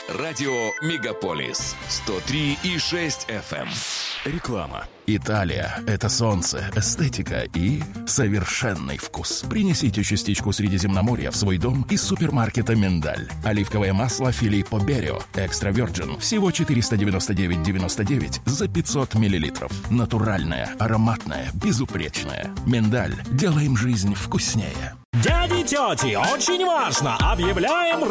Радио «Мегаполис» 103,6 FM. Реклама. Италия – это солнце, эстетика и совершенный вкус. Принесите частичку Средиземноморья в свой дом из супермаркета «Миндаль». Оливковое масло Филиппо Берио Экстра Virgin всего 499,99 за 500 миллилитров. Натуральное, ароматное, безупречное. «Миндаль». Делаем жизнь вкуснее. Дяди и тети, очень важно! Объявляем